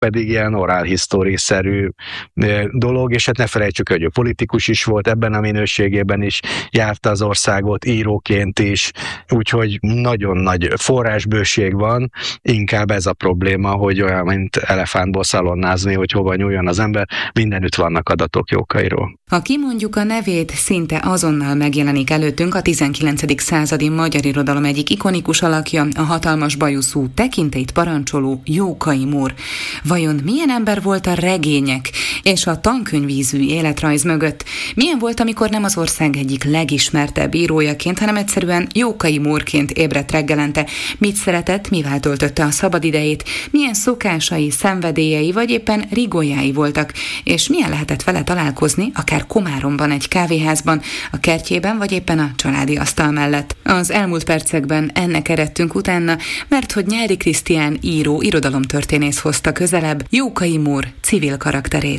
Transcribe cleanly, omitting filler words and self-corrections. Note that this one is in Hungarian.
pedig ilyen oral history-szerű dolog, és hát ne felejtsük, hogy ő politikus is volt, ebben a minőségében is járta az országot, íróként is, úgyhogy nagyon nagy forrásbőség van, inkább ez a probléma, hogy olyan, mint elefántból szalonnázni, hogy hova nyúljon az ember, mindenütt vannak adatok Jókairól. Ha kimondjuk a nevét, szinte azonnal megjelenik előttünk a 19. századi magyar irodalom egyik ikonikus alakja, a hatalmas bajuszú, tekintélyt parancsoló Jókai Mór. Vajon milyen ember volt a regények és a tankönyvízű életrajz mögött? Milyen volt, amikor nem az ország egyik legismertebb írójaként, hanem egyszerűen Jókai Mórként ébredt reggelente? Mit szeretett, mivel töltötte a szabadidejét? Milyen szokásai, szenvedélyei vagy éppen rigójái voltak? És milyen lehetett vele találkozni, akár Komáromban egy kávéházban, a kertjében vagy éppen a családi asztal mellett? Az elmúlt percekben ennek eredtünk utána, mert hogy Nyári Krisztián író, irodalomtörténész hozta közelebb Jókai Mór civil karakterét.